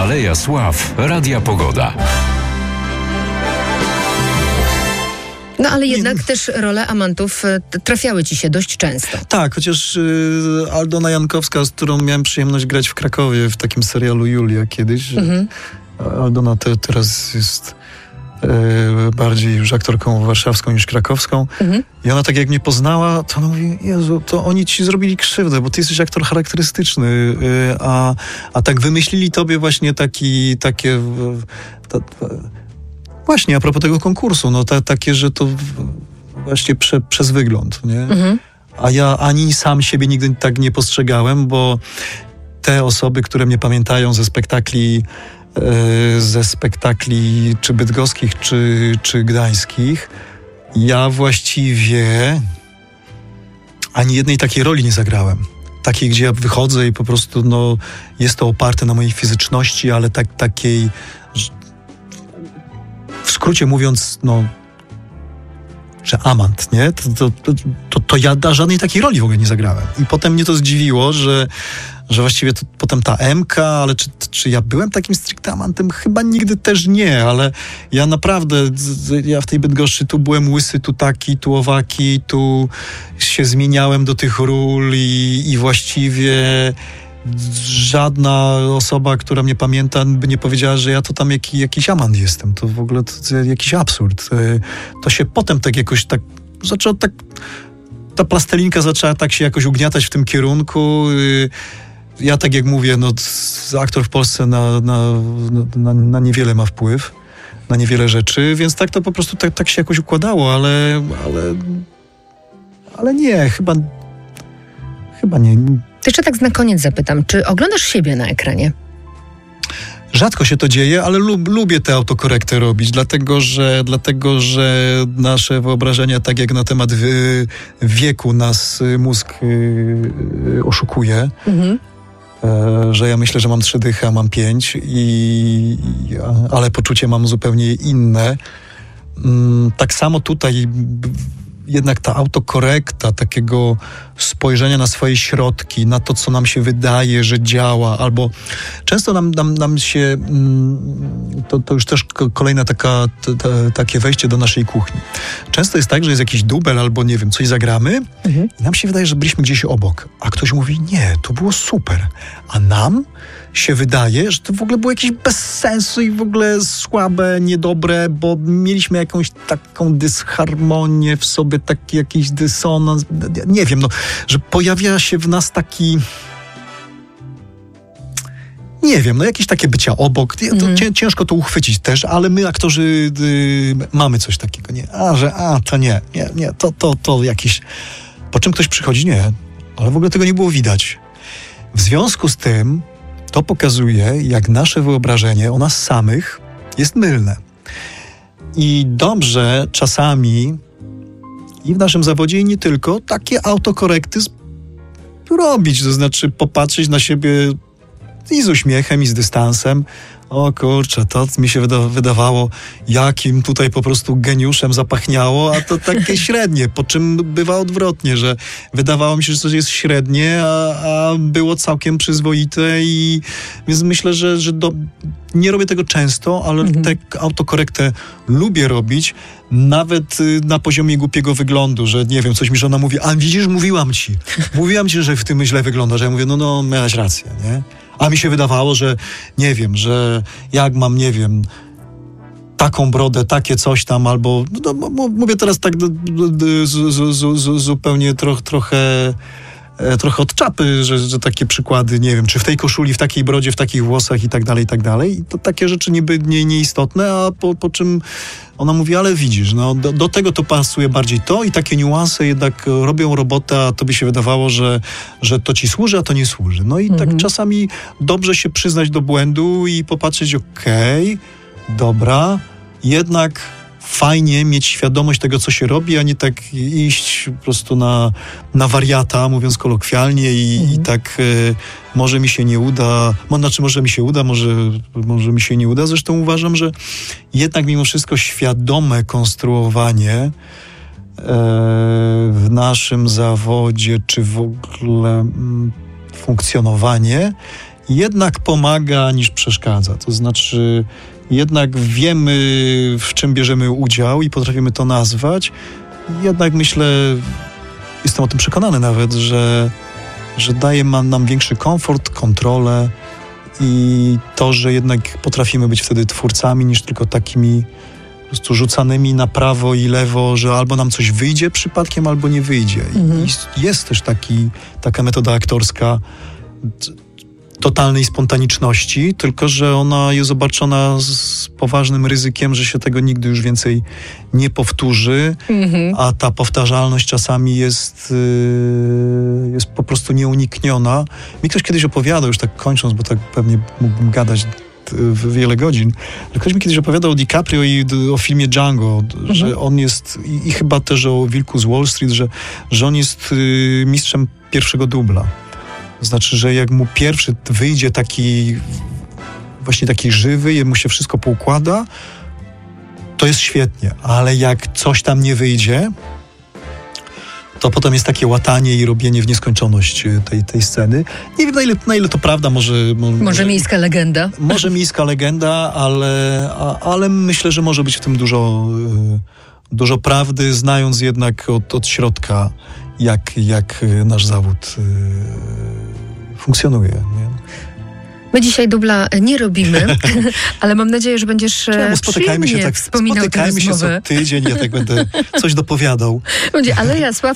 Aleja Sław Radia Pogoda. No ale jednak też role amantów trafiały ci się dość często. Tak, chociaż Aldona Jankowska, z którą miałem przyjemność grać w Krakowie w takim serialu Julia kiedyś. Aldona teraz jest bardziej już aktorką warszawską niż krakowską. I ona tak jak mnie poznała, to ona mówi: Jezu, to oni ci zrobili krzywdę, bo ty jesteś aktor charakterystyczny, a tak wymyślili tobie właśnie takie... Właśnie, a propos tego konkursu, no takie, że to właśnie przez wygląd, nie? A ja ani sam siebie nigdy tak nie postrzegałem, bo te osoby, które mnie pamiętają ze spektakli czy bydgoskich, czy gdańskich, ja właściwie ani jednej takiej roli nie zagrałem. Takiej, gdzie ja wychodzę i po prostu, no, jest to oparte na mojej fizyczności, ale takiej... W skrócie mówiąc, no, że amant, nie? To ja żadnej takiej roli w ogóle nie zagrałem. I potem mnie to zdziwiło, że właściwie to potem ta Emka, ale czy ja byłem takim stricte amantem? Chyba nigdy też nie, ale ja naprawdę, ja w tej Bydgoszczy tu byłem łysy, tu taki, tu owaki, tu się zmieniałem do tych ról i właściwie... Żadna osoba, która mnie pamięta, by nie powiedziała, że ja to tam jakiś amant jestem. To w ogóle to jakiś absurd. To się potem tak jakoś tak zaczęło, tak ta plastelinka zaczęła tak się jakoś ugniatać w tym kierunku. Ja tak jak mówię, no aktor w Polsce na niewiele ma wpływ, na niewiele rzeczy, więc tak to po prostu tak się jakoś układało, ale nie, chyba nie. Jeszcze tak na koniec zapytam, czy oglądasz siebie na ekranie? Rzadko się to dzieje, ale lubię te autokorekty robić, dlatego że nasze wyobrażenia, tak jak na temat wieku nas mózg oszukuje, że ja myślę, że mam 3 dychy, a mam 5, ale poczucie mam zupełnie inne. Tak samo tutaj jednak ta autokorekta, takiego spojrzenia na swoje środki, na to, co nam się wydaje, że działa, albo często nam się, to już też kolejne takie wejście do naszej kuchni. Często jest tak, że jest jakiś dubel, albo nie wiem, coś zagramy i nam się wydaje, że byliśmy gdzieś obok, a ktoś mówi: nie, to było super, a nam się wydaje, że to w ogóle było jakieś bez sensu i w ogóle słabe, niedobre, bo mieliśmy jakąś taką dysharmonię w sobie, taki jakiś dysonans, nie wiem, no, że pojawia się w nas taki... Nie wiem, no jakieś takie bycia obok. Ciężko to uchwycić też, ale my aktorzy mamy coś takiego. Nie, to nie, to jakiś... Po czym ktoś przychodzi, nie, ale w ogóle tego nie było widać. W związku z tym to pokazuje, jak nasze wyobrażenie o nas samych jest mylne. I dobrze czasami i w naszym zawodzie, i nie tylko, takie autokorekty robić, to znaczy popatrzeć na siebie i z uśmiechem, i z dystansem. O kurczę, to mi się wydawało, jakim tutaj po prostu geniuszem zapachniało, a to takie średnie, po czym bywa odwrotnie, że wydawało mi się, że coś jest średnie, a było całkiem przyzwoite, i więc myślę, że nie robię tego często, ale tę autokorektę lubię robić, nawet na poziomie głupiego wyglądu, że nie wiem, coś mi żona mówi: a widzisz, mówiłam ci, że w tym źle wygląda, że ja mówię, no, miałaś rację, nie? A mi się wydawało, że nie wiem, że jak mam, nie wiem, taką brodę, takie coś tam, albo no, mówię teraz tak zupełnie trochę od czapy, że takie przykłady, nie wiem, czy w tej koszuli, w takiej brodzie, w takich włosach i tak dalej. I to takie rzeczy niby nieistotne, a po czym ona mówi: ale widzisz, no do tego to pasuje bardziej to, i takie niuanse jednak robią robotę, a tobie się wydawało, że to ci służy, a to nie służy. No i tak czasami dobrze się przyznać do błędu i popatrzeć: okej, dobra, jednak fajnie mieć świadomość tego, co się robi, a nie tak iść po prostu na wariata, mówiąc kolokwialnie, i tak może mi się nie uda, może mi się uda, może mi się nie uda. Zresztą uważam, że jednak mimo wszystko świadome konstruowanie w naszym zawodzie, czy w ogóle funkcjonowanie jednak pomaga niż przeszkadza. To znaczy jednak wiemy, w czym bierzemy udział i potrafimy to nazwać. Jednak myślę, jestem o tym przekonany nawet, że daje nam większy komfort, kontrolę i to, że jednak potrafimy być wtedy twórcami niż tylko takimi po prostu rzucanymi na prawo i lewo, że albo nam coś wyjdzie przypadkiem, albo nie wyjdzie. I jest też taka metoda aktorska totalnej spontaniczności, tylko że ona jest obarczona z poważnym ryzykiem, że się tego nigdy już więcej nie powtórzy, a ta powtarzalność czasami jest po prostu nieunikniona. Mi ktoś kiedyś opowiadał, już tak kończąc, bo tak pewnie mógłbym gadać wiele godzin, ale ktoś mi kiedyś opowiadał o DiCaprio i o filmie Django, że on jest, i chyba też o Wilku z Wall Street, że on jest mistrzem pierwszego dubla. To znaczy, że jak mu pierwszy wyjdzie taki żywy, jemu się wszystko poukłada, to jest świetnie, ale jak coś tam nie wyjdzie, to potem jest takie łatanie i robienie w nieskończoność tej sceny. Nie wiem, na ile to prawda, Może miejska legenda. Może miejska legenda, ale myślę, że może być w tym dużo prawdy, znając jednak od środka, jak nasz zawód funkcjonuje. Nie? My dzisiaj dubla nie robimy, ale mam nadzieję, że będziesz Spotykajmy się wspominał tę co rozmowę. tydzień, ja tak będę coś dopowiadał. Będzie Aleja Sławka